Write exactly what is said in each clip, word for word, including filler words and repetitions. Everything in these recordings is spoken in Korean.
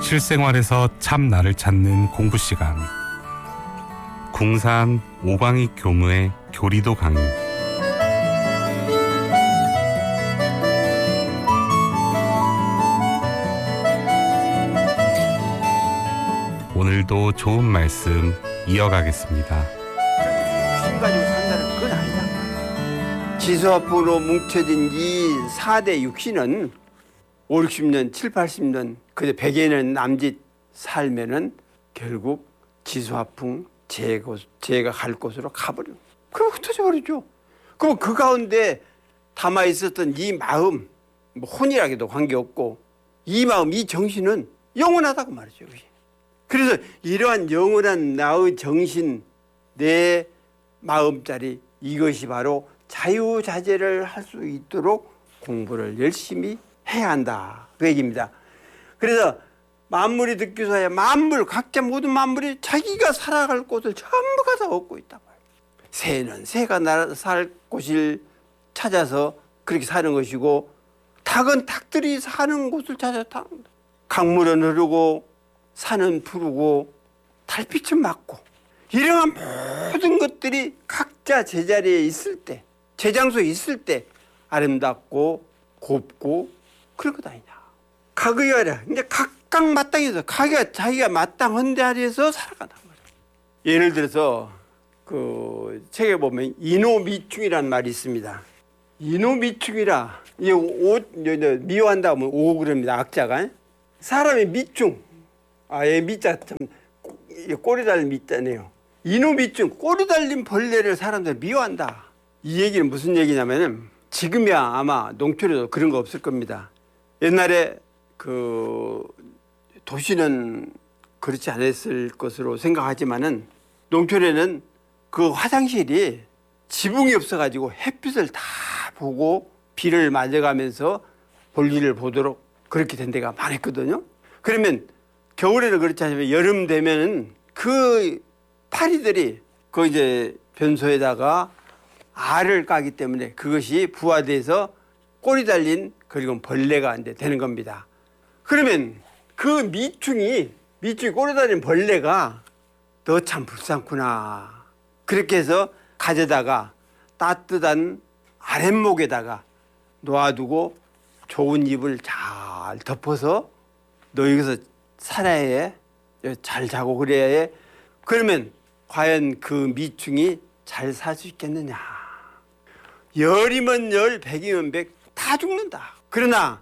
실생활에서 참 나를 찾는 공부 시간. 궁산 오광익 교무의 교리도 강의. 오늘도 좋은 말씀 이어가겠습니다. 육신 가지고 산다는 그건 아니다. 지수화풍으로 뭉쳐진 이 사 대 육신은 오륙십 년, 칠팔십 년, 그저 백여 년 남짓 살면은 결국 지수화풍 재가, 재가 갈 곳으로 가버려. 그럼 흩어져 버리죠. 그럼 그 가운데 담아 있었던 이 마음, 뭐 혼이라기도 관계없고 이 마음, 이 정신은 영원하다고 말이죠. 그래서 이러한 영원한 나의 정신, 내 마음자리, 이것이 바로 자유자재를 할 수 있도록 공부를 열심히 해야 한다. 그 얘기입니다. 그래서 만물이 듣기서야 만물, 각자 모든 만물이 자기가 살아갈 곳을 전부가 다 얻고 있단 말이에요. 새는 새가 날 살 곳을 찾아서 그렇게 사는 것이고, 닭은 닭들이 사는 곳을 찾아서 사는 거예요. 강물은 흐르고 산은 푸르고 달빛은 맑고, 이러한 모든 것들이 각자 제자리에 있을 때, 제장소에 있을 때 아름답고 곱고 그럴 것 아니냐. 각의하랴. 이제 각각 마땅해서 각이가 자기가 마땅한 데 아래에서 살아간단 말이에요. 예를 들어서 그 책에 보면 이노미충이라는 말이 있습니다. 이노미충이라, 이 옷 미워한다 하면 오 그럽니다. 악자가. 사람의 미충, 아예 미자 참 꼬리 달린 미자네요. 이노미충, 꼬리 달린 벌레를 사람들 미워한다. 이 얘기는 무슨 얘기냐면은, 지금이야 아마 농촌에도 그런 거 없을 겁니다. 옛날에 그 도시는 그렇지 않았을 것으로 생각하지만은, 농촌에는 그 화장실이 지붕이 없어가지고 햇빛을 다 보고 비를 맞아가면서 볼일을 보도록 그렇게 된 데가 많았거든요. 그러면 겨울에는 그렇지 않지만 여름 되면은 그 파리들이 그 이제 변소에다가 알을 까기 때문에 그것이 부화돼서 꼬리 달린 그리고 벌레가 이제 되는 겁니다. 그러면 그 미충이, 미충이 꼬리 달린 벌레가 너 참 불쌍구나. 그렇게 해서 가져다가 따뜻한 아랫목에다가 놓아두고 좋은 이불 잘 덮어서 너 여기서 살아야 해. 잘 자고 그래야 해. 그러면 과연 그 미충이 잘 살 수 있겠느냐. 열이면 열, 백이면 백, 다 죽는다. 그러나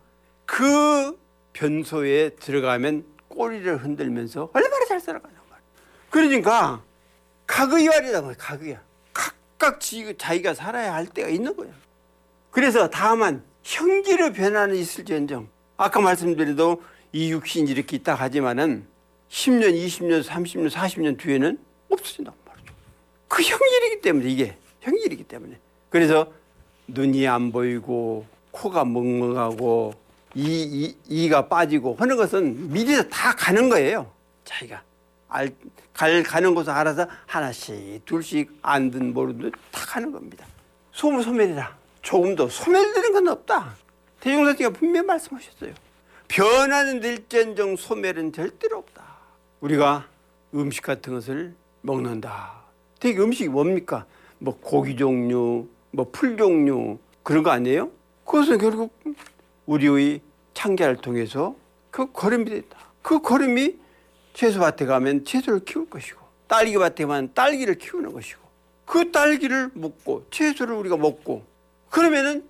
그 변소에 들어가면 꼬리를 흔들면서 얼마나 잘 살아가는 거야. 그러니까 각의활이다 말이야. 각의야. 각각 자기가 살아야 할 때가 있는 거야. 그래서 다만 형기로 변화는 있을지언정, 아까 말씀드려도 이 육신이 이렇게 있다 하지만은 십 년, 이십 년, 삼십 년, 사십 년 뒤에는 없어진단 말이죠. 그 형질이기 때문에, 이게 형질이기 때문에. 그래서 눈이 안 보이고 코가 멍멍하고 이, 이, 이가 빠지고 하는 것은 미리서 다 가는 거예요. 자기가 알, 갈, 가는 곳을 알아서 하나씩 둘씩 안든 모르든 다 가는 겁니다. 소문 소멸이라 조금도 소멸되는 건 없다. 대종사씨가 분명히 말씀하셨어요. 변화는 될지언정 소멸은 절대로 없다. 우리가 음식 같은 것을 먹는다. 되게 음식이 뭡니까? 뭐 고기 종류, 뭐 풀 종류, 그런 거 아니에요? 그것은 결국 우리의 창자를 통해서 그 거름이 된다. 그 거름이 채소밭에 가면 채소를 키울 것이고, 딸기밭에 가면 딸기를 키우는 것이고, 그 딸기를 먹고 채소를 우리가 먹고, 그러면은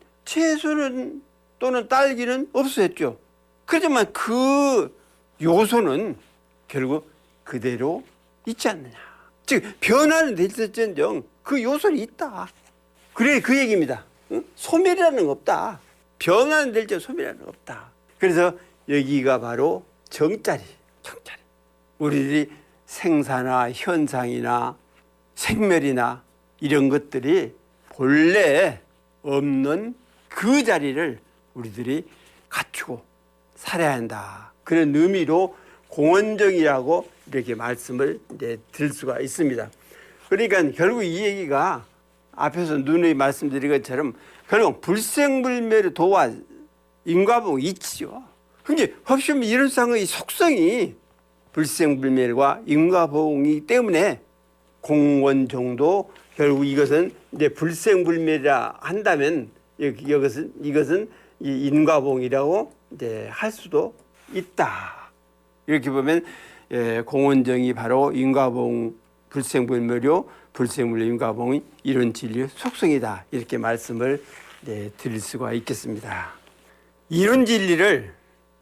채소는 또는 딸기는 없어졌죠. 그렇지만 그 요소는 결국 그대로 있지 않느냐. 즉 변화는 될지언정 그 요소는 있다. 그래, 그 얘기입니다. 응? 소멸이라는 건 없다. 변화는 될지언정 소멸이라는 건 없다. 그래서 여기가 바로 정자리, 정자리. 우리들이 생사나 현상이나 생멸이나 이런 것들이 본래 없는 그 자리를 우리들이 갖추고 살아야 한다. 그런 의미로 공원정이라고 이렇게 말씀을 이제 들 수가 있습니다. 그러니까 결국 이 얘기가 앞에서 누누이 말씀드린 것처럼 결국 불생불멸의 도와 인과보고 이치죠. 근데 법신 이런 상의 속성이 불생불멸과 인과보응이기 때문에 공원정도 결국 이것은 이제 불생불멸이라 한다면 이것은 이것은 인과보응이라고 이제 할 수도 있다. 이렇게 보면 예, 공원정이 바로 인과보응 불생불멸요 불생불멸 인과보응이 이런 진리의 속성이다. 이렇게 말씀을 네, 드릴 수가 있겠습니다. 이런 진리를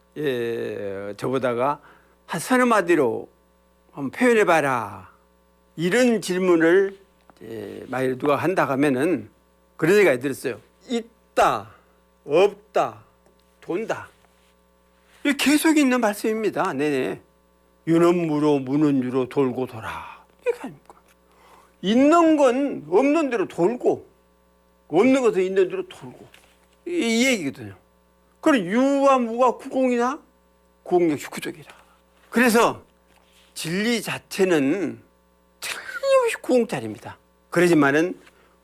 예, 저보다가 한 서너 마디로 한번 표현해봐라. 이런 질문을 예, 만약 누가 한다 하면은 그런 생각이 들었어요. 있다, 없다, 돈다. 이 계속 있는 말씀입니다. 네네. 유는 무로, 무는 유로 돌고 돌아. 이게 아닙니까? 있는 건 없는 대로 돌고, 없는 것은 있는 대로 돌고. 이, 이 얘기거든요. 그럼 유와 무가 구공이나 구공 역시 구족이라. 그래서 진리 자체는 틀림없이 구공짜리입니다. 그러지만은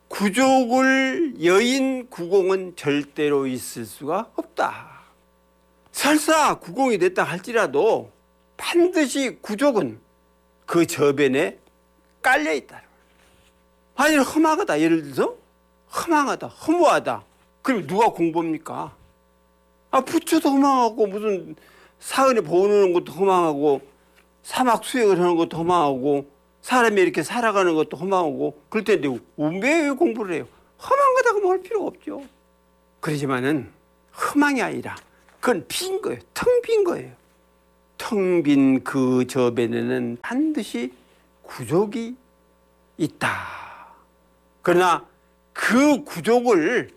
구족을 여인 구공은 절대로 있을 수가 없다. 설사 구공이 됐다 할지라도 반드시 구족은 그 저변에 깔려 있다. 아니 험하다. 예를 들어서 험하다, 허무하다. 그럼 누가 공부합니까? 아, 부처도 허망하고 무슨 사은에 보는 것도 허망하고 사막 수행을 하는 것도 허망하고 사람이 이렇게 살아가는 것도 허망하고 그럴 텐데 왜 공부를 해요? 험한 거다고 뭐 할 필요가 없죠. 그러지만은 험한 게 아니라 그건 빈 거예요. 텅 빈 거예요. 텅 빈 그 저변에는 반드시 구족이 있다. 그러나 그 구족을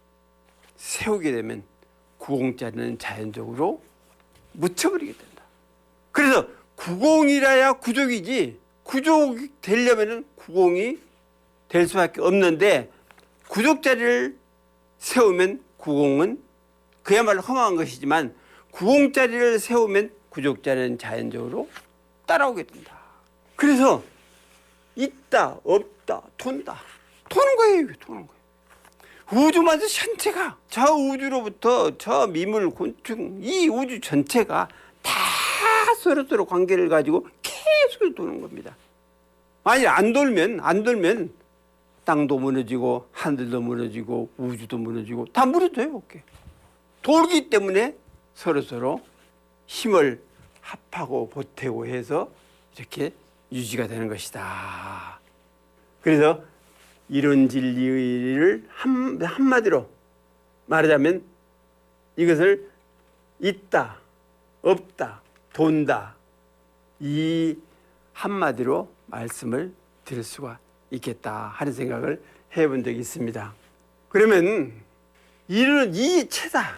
세우게 되면 구공자리는 자연적으로 묻혀버리게 된다. 그래서 구공이라야 구족이지 구족이 되려면 구공이 될 수밖에 없는데 구족자리를 세우면 구공은 그야말로 험한 것이지만 구공자리를 세우면 구족자리는 자연적으로 따라오게 된다. 그래서 있다, 없다, 돈다. 도는 거예요. 도는 거예요. 우주마저 전체가 저 우주로부터 저 미물, 곤충, 이 우주 전체가 다 서로서로 관계를 가지고 계속 도는 겁니다. 만약 안 돌면 안 돌면 땅도 무너지고 하늘도 무너지고 우주도 무너지고 다 무너져요. 이렇게. 돌기 때문에 서로서로 힘을 합하고 보태고 해서 이렇게 유지가 되는 것이다. 그래서 이런 진리를 한, 한마디로 말하자면 이것을 있다, 없다, 돈다 이 한마디로 말씀을 드릴 수가 있겠다 하는 생각을 해본 적이 있습니다. 그러면 이런 이 체다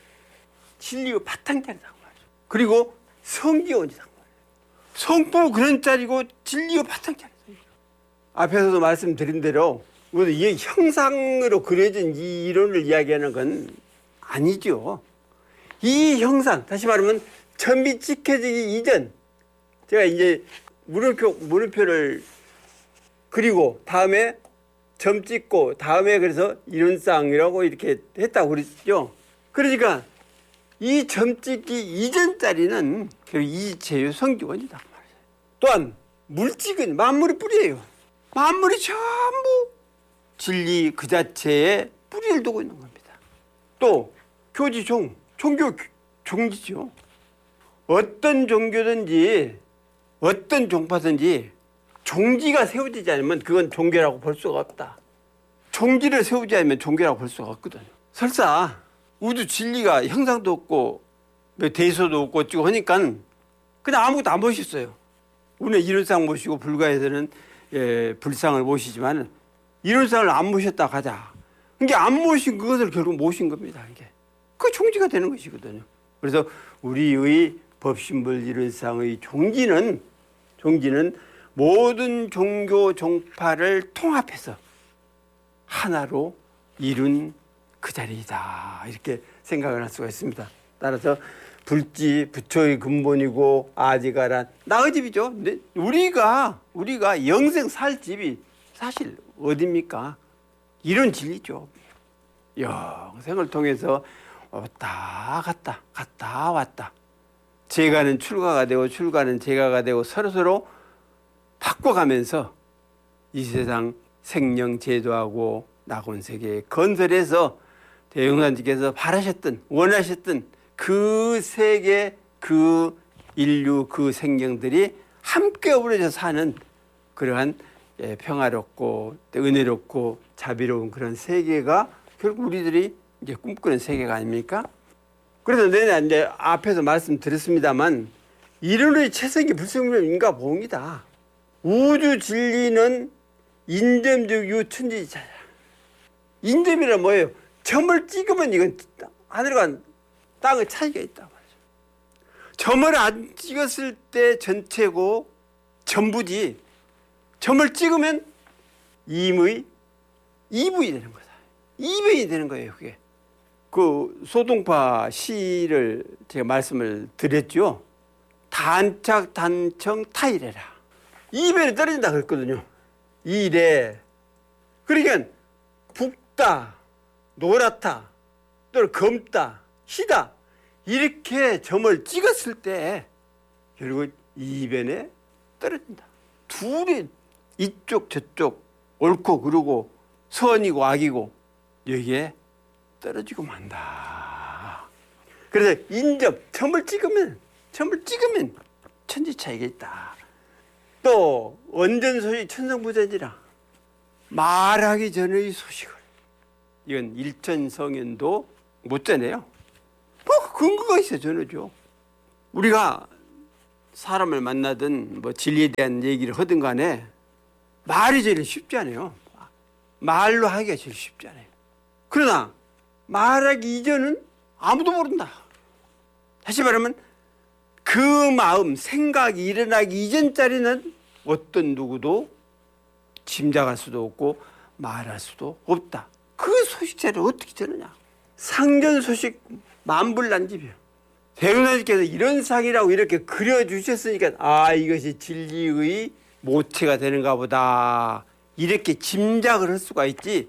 진리의 바탕자리다 말이죠. 그리고 성기원이다 말이에요. 성도 그런 자리고 진리의 바탕자리다. 앞에서도 말씀드린 대로 이게 형상으로 그려진 이 이론을 이야기하는 건 아니죠. 이 형상, 다시 말하면 점이 찍혀지기 이전 제가 이제 물음표, 물음표를 그리고 다음에 점 찍고 다음에 그래서 이론상이라고 이렇게 했다고 그랬죠. 그러니까 이 점 찍기 이전 자리는 이체의 성기원이다. 또한 물찍은 만물의 뿌리예요. 만물이 전부 진리 그 자체에 뿌리를 두고 있는 겁니다. 또 교지종, 종교 종지죠. 어떤 종교든지 어떤 종파든지 종지가 세워지지 않으면 그건 종교라고 볼 수가 없다. 종지를 세우지 않으면 종교라고 볼 수가 없거든요. 설사 우주 진리가 형상도 없고 대소도 없고 어쩌고 하니까 그냥 아무것도 안 멋있어요. 우리는 이론상 모시고 불가에서는 예, 불상을 모시지만 이론상을 안 모셨다 가자. 그러니까 안 모신 그것을 결국 모신 겁니다. 이게 그 종지가 되는 것이거든요. 그래서 우리의 법신불 이론상의 종지는 종지는 모든 종교 종파를 통합해서 하나로 이룬 그 자리이다. 이렇게 생각을 할 수가 있습니다. 따라서 불지 부처의 근본이고 아지가란 나의 집이죠. 근데 우리가 우리가 영생 살 집이 사실 어디입니까? 이런 진리죠. 영생을 통해서 왔다 갔다 갔다 왔다. 제가는 출가가 되고 출가는 제가가 되고 서로서로 바꿔가면서 이 세상 생명 제도하고 낙원 세계 건설해서 대영사님께서 바라셨던 원하셨던 그 세계 그 인류 그 생명들이 함께 어우러져 사는 그러한 평화롭고 은혜롭고 자비로운 그런 세계가 결국 우리들이 이제 꿈꾸는 세계가 아닙니까? 그래서 내가 이제 앞에서 말씀드렸습니다만 이론의 최상의 불성명 인과 보응이다. 우주 진리는 인점적 유천지자야. 인점이란 뭐예요? 점을 찍으면 이건 하늘과 땅의 차이가 있다 말이죠. 점을 안 찍었을 때 전체고 전부지. 점을 찍으면 임의 이분이 되는 거다. 이변이 되는 거예요, 그게. 그 소동파 시를 제가 말씀을 드렸죠. 단착 단청 타이래라. 이변이 떨어진다 그랬거든요. 이래. 그러니까 붓다, 노랗다, 또는 검다, 희다 이렇게 점을 찍었을 때 결국 이변에 떨어진다. 둘이 이쪽 저쪽 옳고 그르고 선이고 악이고 여기에 떨어지고 만다. 그래서 인접 점을 찍으면 점을 찍으면 천지 차이가 있다. 또 원전소식 천성부전이라 말하기 전의 소식을 이건 일천성현도 못 전해요. 뭐 근거가 있어 전하죠. 우리가 사람을 만나든 뭐 진리에 대한 얘기를 하든 간에 말이 제일 쉽지 않아요. 말로 하기가 제일 쉽지 않아요. 그러나 말하기 이전은 아무도 모른다. 다시 말하면 그 마음, 생각이 일어나기 이전짜리는 어떤 누구도 짐작할 수도 없고 말할 수도 없다. 그 소식자를 어떻게 전하냐. 상전 소식 만불난집이에요. 대웅사님께서 이런 상이라고 이렇게 그려주셨으니까 아 이것이 진리의 모체가 되는가 보다 이렇게 짐작을 할 수가 있지.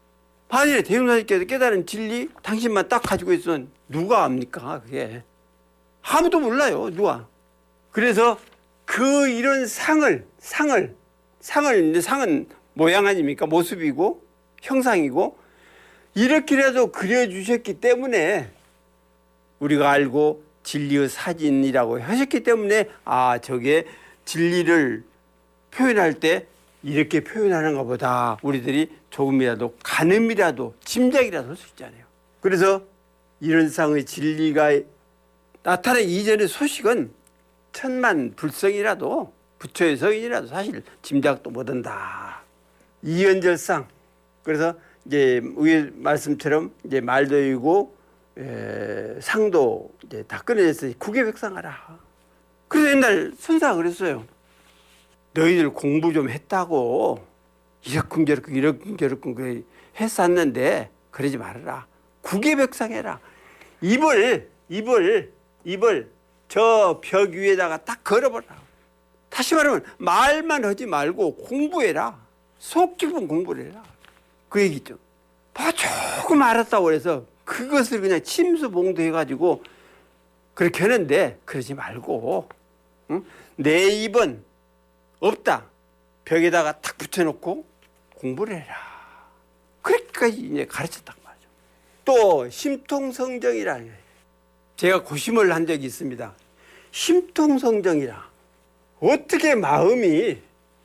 만일에 대웅사님께서 깨달은 진리 당신만 딱 가지고 있으면 누가 압니까 그게. 아무도 몰라요 누가. 그래서 그 이런 상을 상을 상을 이제 상은 모양 아닙니까? 모습이고 형상이고 이렇게라도 그려주셨기 때문에 우리가 알고 진리의 사진이라고 하셨기 때문에 아 저게 진리를 표현할 때 이렇게 표현하는가 보다 우리들이 조금이라도 가늠이라도 짐작이라도 할 수 있잖아요. 그래서 이런 상의 진리가 나타나기 이전의 소식은 천만 불성이라도 부처의 성인이라도 사실 짐작도 못한다. 이연절상. 그래서 이제 위에 말씀처럼 이제 말도이고 에, 상도 이제 다 끊어졌으니 구계백상하라. 그래서 옛날 선사가 그랬어요. 너희들 공부 좀 했다고 이렇군 저렇군 이렇군 저렇군 그래 했었는데 그러지 말아라. 구계백상해라. 입을 입을 입을 저 벽 위에다가 딱 걸어버라. 다시 말하면 말만 하지 말고 공부해라. 속 깊은 공부를 해라. 그 얘기죠. 봐 조금 알았다고 해서 그것을 그냥 침수봉도해가지고 그렇게 하는데 그러지 말고 응? 내 입은 없다. 벽에다가 탁 붙여놓고 공부를 해라. 그렇게까지 이제 가르쳤단 말이죠. 또 심통성정이라 제가 고심을 한 적이 있습니다. 심통성정이라 어떻게 마음이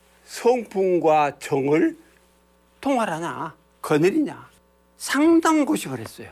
성품과 정을 통할하냐 거느리냐 상당 고심을 했어요.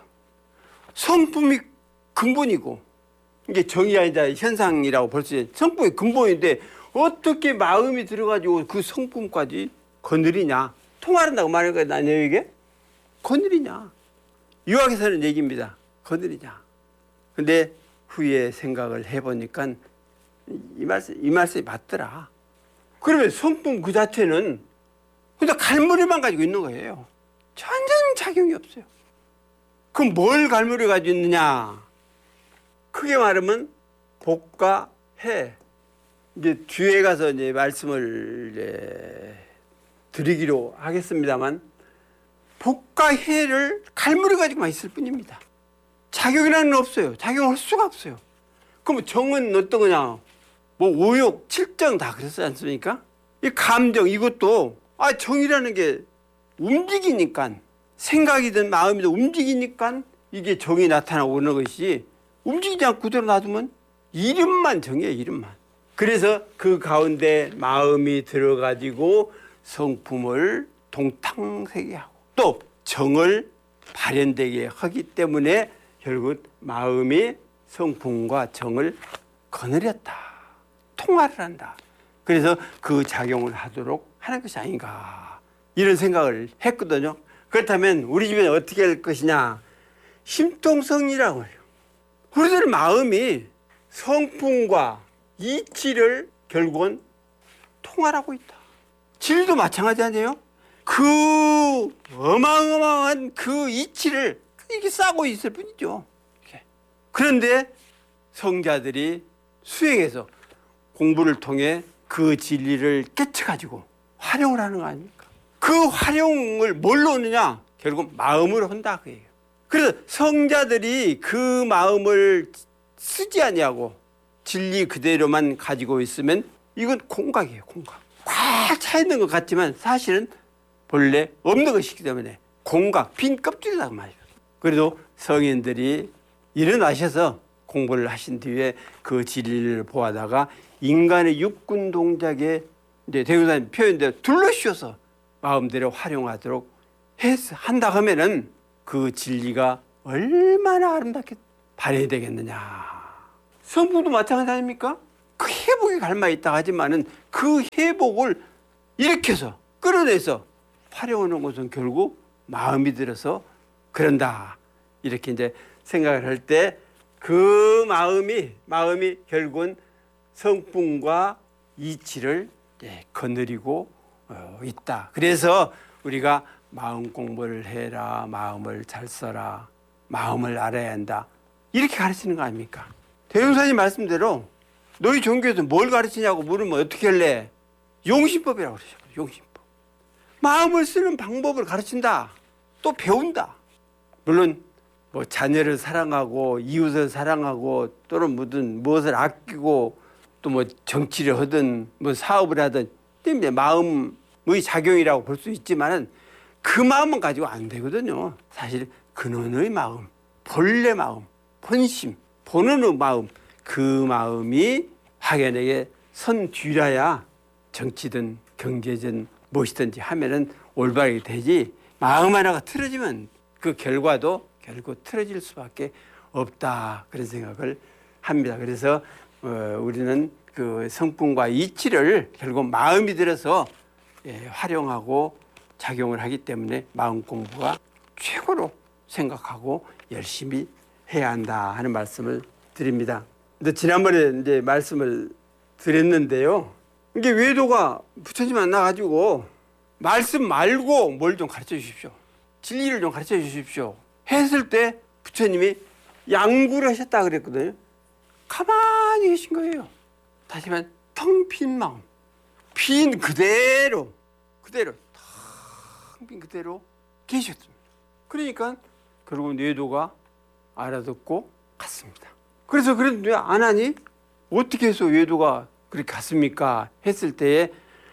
성품이 근본이고 이게 정이 아니다 현상이라고 볼 수 있어요. 성품이 근본인데 어떻게 마음이 들어가지고 그 성품까지 거느리냐 통할한다고 말하는 거야 나에게 거느리냐 유학에서는 얘기입니다. 거느리냐. 근데 후에 생각을 해보니까 이 말씀 이 말씀이 맞더라. 그러면 성품 그 자체는 그냥 갈무리만 가지고 있는 거예요. 전혀 작용이 없어요. 그럼 뭘 갈무리 가지고 있느냐? 크게 말하면 복과 해. 이제 뒤에 가서 이제 말씀을 이제 드리기로 하겠습니다만 복과 해를 갈무리 가지고만 있을 뿐입니다. 작용이라는 건 없어요. 작용할 수가 없어요. 그럼 정은 어떤 거냐? 뭐 오욕, 칠정 다 그랬지 않습니까? 이 감정 이것도 아 정이라는 게 움직이니까 생각이든 마음이든 움직이니까 이게 정이 나타나고 오는 것이 움직이지 않고 그대로 놔두면 이름만 정이에요. 이름만. 그래서 그 가운데 마음이 들어가지고 성품을 동탕되게 하고 또 정을 발현되게 하기 때문에 결국 마음이 성품과 정을 거느렸다. 통화를 한다. 그래서 그 작용을 하도록 하는 것이 아닌가 이런 생각을 했거든요. 그렇다면 우리 집에는 어떻게 할 것이냐. 심통성이라고 해요. 우리들 마음이 성품과 이치를 결국은 통할하고 있다. 질도 마찬가지 아니에요? 그 어마어마한 그 이치를 이렇게 싸고 있을 뿐이죠. 이렇게. 그런데 성자들이 수행해서 공부를 통해 그 진리를 깨쳐가지고 활용을 하는 거 아닙니까? 그 활용을 뭘로 하느냐? 결국 마음으로 한다 그 얘기예요. 그래서 성자들이 그 마음을 쓰지 아니하고 진리 그대로만 가지고 있으면 이건 공각이에요. 공각. 꽉 차 있는 것 같지만 사실은 본래 없는 것이기 때문에 공각, 빈 껍질이다 말이에요. 그래도 성인들이 일어나셔서 공부를 하신 뒤에 그 진리를 보아다가 인간의 육군 동작에 이제 대구사님 표현대로 둘러씌워서 마음대로 활용하도록 해서 한다 하면은 그 진리가 얼마나 아름답게 발현이 되겠느냐. 성품도 마찬가지 아닙니까? 그 회복이 갈마 있다 하지만은 그 회복을 일으켜서 끌어내서 활용하는 것은 결국 마음이 들어서 그런다. 이렇게 이제 생각을 할 때 그 마음이 마음이 결국은 성품과 이치를 거느리고 있다. 그래서 우리가 마음 공부를 해라. 마음을 잘 써라. 마음을 알아야 한다. 이렇게 가르치는 거 아닙니까? 대종사님 말씀대로 너희 종교에서 뭘 가르치냐고 물으면 어떻게 할래? 용신법이라고 그러죠. 용신법. 마음을 쓰는 방법을 가르친다. 또 배운다. 물론 뭐 자녀를 사랑하고 이웃을 사랑하고 또는 무슨 무엇을 아끼고 또 뭐 정치를 하든 뭐 사업을 하든 때문에 마음의 작용이라고 볼 수 있지만은 그 마음은 가지고 안 되거든요. 사실 근원의 마음, 본래 마음, 본심, 본원의 마음, 그 마음이 확연하게 선 뒤라야 정치든 경제든 무엇이든지 하면은 올바르게 되지. 마음 하나가 틀어지면 그 결과도 결국 틀어질 수밖에 없다. 그런 생각을 합니다. 그래서 어, 우리는 그 성품과 이치를 결국 마음이 들어서 예, 활용하고 작용을 하기 때문에 마음 공부가 최고로 생각하고 열심히 해야 한다 하는 말씀을 드립니다. 근데 지난번에 이제 말씀을 드렸는데요. 이게 외도가 부처님 만나가지고 말씀 말고 뭘 좀 가르쳐 주십시오. 진리를 좀 가르쳐 주십시오. 했을 때 부처님이 양구를 하셨다 그랬거든요. 가만히 계신 거예요. 다시 말해 텅 빈 마음. 빈 그대로 그대로 텅 빈 그대로 계셨습니다. 그러니까 결국은 외도가 알아듣고 갔습니다. 그래서 그래도 왜 안 하니? 어떻게 해서 외도가 그렇게 갔습니까? 했을 때에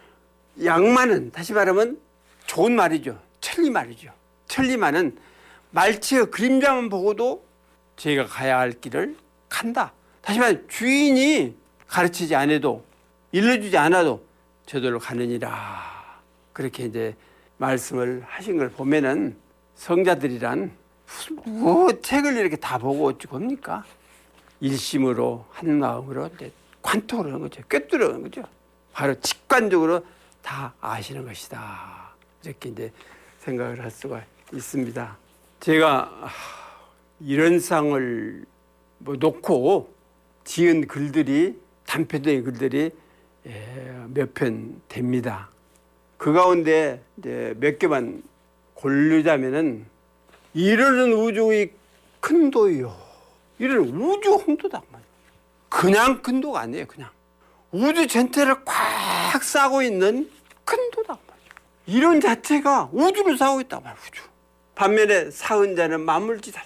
양만은 다시 말하면 좋은 말이죠. 천리 말이죠. 천리만은 말치의 그림자만 보고도 저희가 가야 할 길을 간다. 다시 말해 주인이 가르치지 않아도 일러주지 않아도 저절로 가느니라. 그렇게 이제 말씀을 하신 걸 보면은 성자들이란 뭐 책을 이렇게 다 보고 어찌 겁니까? 일심으로 한 마음으로 이제 관통을 하는 거죠. 꿰뚫어 하는 거죠. 바로 직관적으로 다 아시는 것이다. 이렇게 이제 생각을 할 수가 있습니다. 제가 이런 상을 뭐 놓고 지은 글들이 단편적인 글들이 몇 편 됩니다. 그 가운데 이제 몇 개만 고르자면은 이르는 우주의 큰 도요. 이르는 우주 홍도다. 그냥 큰 도가 아니에요. 그냥 우주 전체를 꽉 싸고 있는 큰 도다. 이런 자체가 우주를 싸고 있단 말이에요. 우주. 반면에 사은자는 만물짓할 때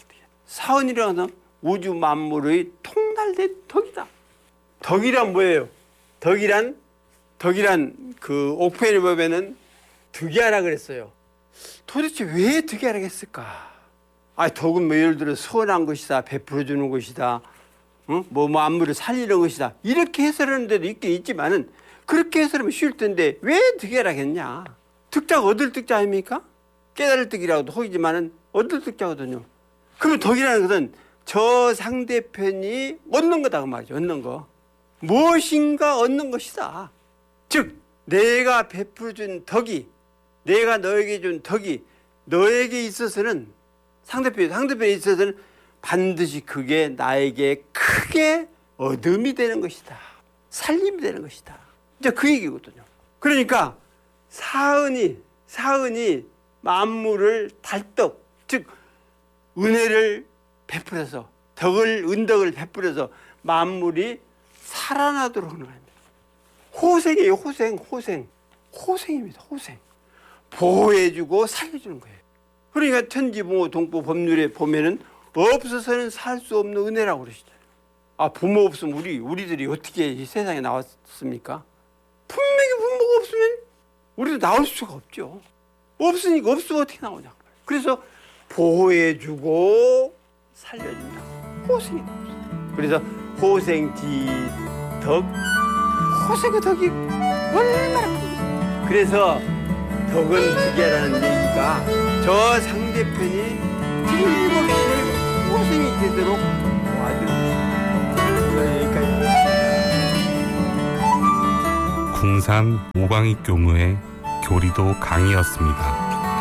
사은이라는 것은 우주 만물의 통달된 덕이다. 덕이란 뭐예요? 덕이란 덕이란 그 옥편에 보면은 득이하라 그랬어요. 도대체 왜 득이하라 했을까? 아, 덕은 뭐 예를 들어 선한 것이다, 베풀어 주는 것이다, 응? 뭐 만물을 살리는 것이다. 이렇게 해설하는 데도 있긴 있지만은 그렇게 해설하면 쉬울 텐데 왜 득이하라 했냐? 득자가 얻을 득자 아닙니까? 깨달을 득이라고도 하지만은 얻을 득자거든요. 그러면 덕이라는 것은 저 상대편이 얻는 거다 그 말이죠. 얻는 거. 무엇인가 얻는 것이다. 즉 내가 베풀어 준 덕이, 내가 너에게 준 덕이 너에게 있어서는 상대편, 상대편에 있어서는 반드시 그게 나에게 크게 얻음이 되는 것이다. 살림이 되는 것이다. 이제 그 얘기거든요. 그러니까 사은이, 사은이 만물을 달떡, 즉 은혜를 베풀어서, 덕을, 은덕을 베풀어서 만물이 살아나도록 하는 겁니다. 호생이에요. 호생, 호생. 호생입니다. 호생. 보호해주고 살려주는 거예요. 그러니까 천지부모 동부 법률에 보면은 없어서는 살 수 없는 은혜라고 그러시잖아요. 아, 부모 없으면 우리, 우리들이 어떻게 이 세상에 나왔습니까? 분명히 부모가 없으면 우리도 나올 수가 없죠. 없으니까 없으면 어떻게 나오냐. 그래서 보호해주고 살려준다. 호생이 나옵니다. 그래서 호생지덕, 호생의 덕이 얼마나 큽니까? 그래서 덕은 득이라는 얘기가 저 상대편이 틀림없이 호생이 되도록 도와주는 여기까지. 궁산 오광익 교무의 교리도 강의였습니다.